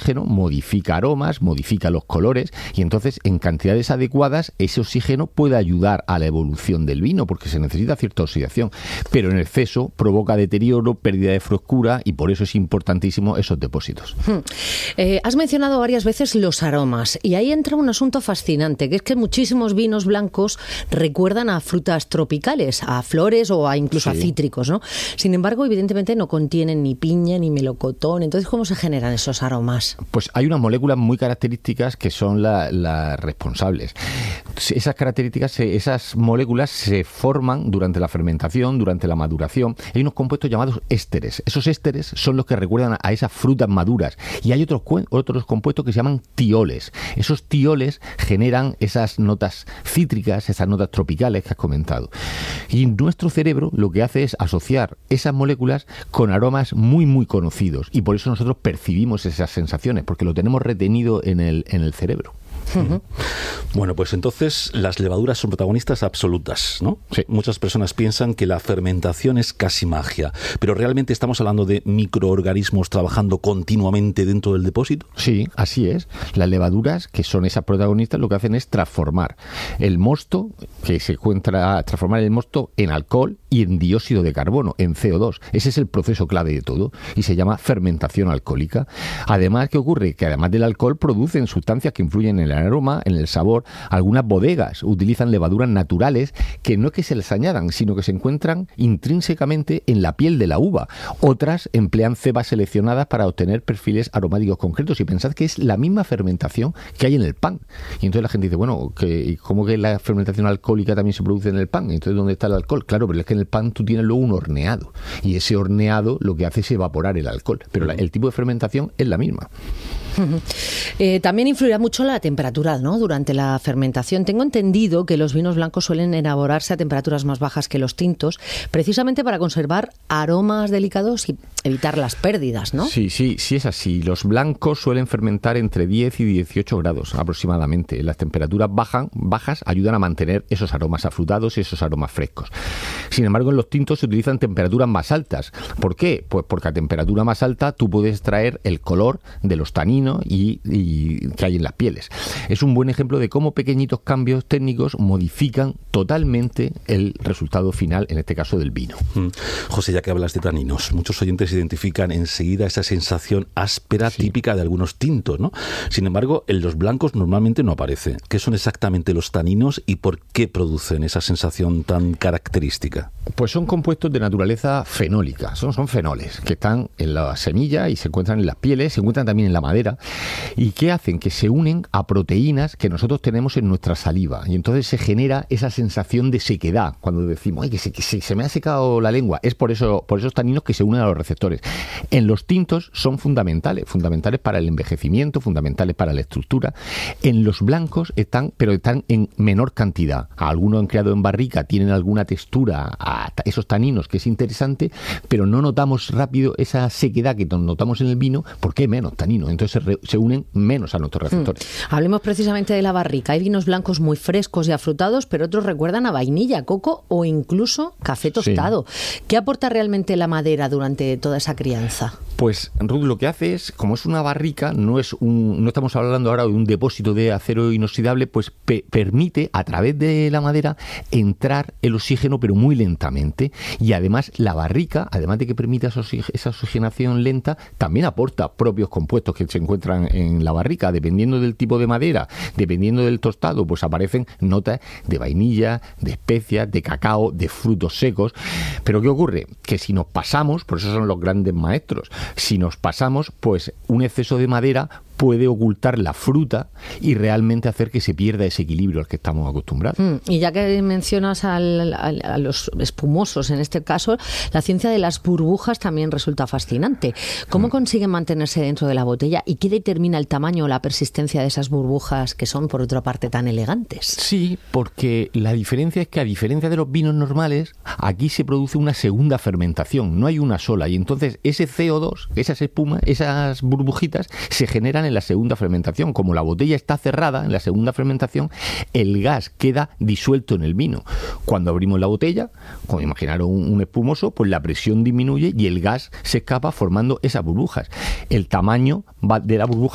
oxígeno modifica aromas, modifica los colores, y entonces en cantidades adecuadas ese oxígeno puede ayudar a la evolución del vino, porque se necesita cierta oxidación, pero en exceso provoca deterioro, pérdida de frescura, y por eso es importantísimo esos depósitos. Has mencionado varias veces los aromas, y ahí entra un asunto fascinante, que es que muchísimos vinos blancos recuerdan a frutas tropicales, a flores o a incluso a cítricos, ¿no? Sin embargo, evidentemente no contienen ni piña ni melocotón. Entonces, ¿cómo se generan esos aromas? Pues hay unas moléculas muy características que son las responsables. Esas características, esas moléculas se forman durante la fermentación, durante la maduración. Hay unos compuestos llamados ésteres. Esos ésteres son los que recuerdan a esas frutas maduras. Y hay otros compuestos que se llaman tioles. Esos tioles generan esas notas cítricas, esas notas tropicales que has comentado. Y nuestro cerebro lo que hace es asociar esas moléculas con aromas muy, muy conocidos. Y por eso nosotros percibimos esas sensaciones, porque lo tenemos retenido en el cerebro. Bueno, pues entonces las levaduras son protagonistas absolutas, ¿no? Sí. Muchas personas piensan que la fermentación es casi magia, pero ¿realmente estamos hablando de microorganismos trabajando continuamente dentro del depósito? Sí, así es. Las levaduras, que son esas protagonistas, lo que hacen es transformar el mosto, transformar el mosto en alcohol y en dióxido de carbono, en CO2. Ese es el proceso clave de todo y se llama fermentación alcohólica. Además, ¿qué ocurre? Que además del alcohol producen sustancias que influyen en el aroma, en el sabor. Algunas bodegas utilizan levaduras naturales que no es que se les añadan, sino que se encuentran intrínsecamente en la piel de la uva. Otras emplean cebas seleccionadas para obtener perfiles aromáticos concretos. Y pensad que es la misma fermentación que hay en el pan. Y entonces la gente dice, bueno, ¿cómo que la fermentación alcohólica también se produce en el pan? Entonces, ¿dónde está el alcohol? Claro, pero es que en el pan tú tienes luego un horneado. Y ese horneado lo que hace es evaporar el alcohol. Pero el tipo de fermentación es la misma. También influirá mucho la temperatura, ¿no? Durante la fermentación. Tengo entendido que los vinos blancos suelen elaborarse a temperaturas más bajas que los tintos, precisamente para conservar aromas delicados y evitar las pérdidas, ¿no? Sí es así. Los blancos suelen fermentar entre 10 y 18 grados aproximadamente. Las temperaturas bajas ayudan a mantener esos aromas afrutados y esos aromas frescos. Sin embargo, en los tintos se utilizan temperaturas más altas. ¿Por qué? Pues porque a temperatura más alta tú puedes extraer el color de los taninos y que hay en las pieles. Es un buen ejemplo de cómo pequeñitos cambios técnicos modifican totalmente el resultado final, en este caso del vino. José, ya que hablas de taninos, muchos oyentes identifican enseguida esa sensación áspera típica de algunos tintos, ¿no? Sin embargo, en los blancos normalmente no aparece. ¿Qué son exactamente los taninos y por qué producen esa sensación tan característica? Pues son compuestos de naturaleza fenólica, son fenoles que están en la semilla y se encuentran en las pieles, se encuentran también en la madera, y que hacen que se unen a proteínas que nosotros tenemos en nuestra saliva, y entonces se genera esa sensación de sequedad cuando decimos, ay, que se me ha secado la lengua. Es por esos taninos que se unen a los receptores. En los tintos son fundamentales para el envejecimiento, fundamentales para la estructura. En los blancos están en menor cantidad. Algunos han creado en barrica, tienen alguna textura a esos taninos que es interesante, pero no notamos rápido esa sequedad que notamos en el vino porque hay menos taninos, entonces se unen menos a nuestros receptores. Hablemos precisamente de la barrica. Hay vinos blancos muy frescos y afrutados, pero otros recuerdan a vainilla, coco o incluso café tostado. Sí. ¿Qué aporta realmente la madera durante toda esa crianza? Pues Ruth, lo que hace es, como es una barrica, no estamos hablando ahora de un depósito de acero inoxidable, pues permite a través de la madera entrar el oxígeno, pero muy lentamente. Y además la barrica, además de que permite esa oxigenación lenta, también aporta propios compuestos que se encuentran en la barrica. Dependiendo del tipo de madera, dependiendo del tostado, pues aparecen notas de vainilla, de especias, de cacao, de frutos secos. Pero ¿qué ocurre? Que si nos pasamos, por eso son los grandes maestros, si nos pasamos, pues un exceso de madera puede ocultar la fruta y realmente hacer que se pierda ese equilibrio al que estamos acostumbrados. Y ya que mencionas a los espumosos, en este caso, la ciencia de las burbujas también resulta fascinante. ¿Cómo consiguen mantenerse dentro de la botella y qué determina el tamaño o la persistencia de esas burbujas que son, por otra parte, tan elegantes? Sí, porque la diferencia es que, a diferencia de los vinos normales, aquí se produce una segunda fermentación, no hay una sola, y entonces ese CO2, esas espumas, esas burbujitas, se generan en la segunda fermentación. Como la botella está cerrada en la segunda fermentación, el gas queda disuelto en el vino. Cuando abrimos la botella, como imaginaron un espumoso, pues la presión disminuye y el gas se escapa formando esas burbujas. El tamaño de la burbuja